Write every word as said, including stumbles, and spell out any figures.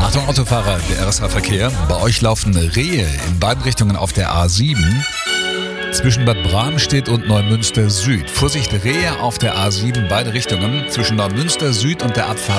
Achtung Autofahrer, der R S A-Verkehr. Bei euch laufen Rehe in beiden Richtungen auf der A sieben. Zwischen Bad Bramstedt und Neumünster Süd. Vorsicht, Rehe auf der A sieben, beide Richtungen. Zwischen Neumünster Süd und der Abfahrt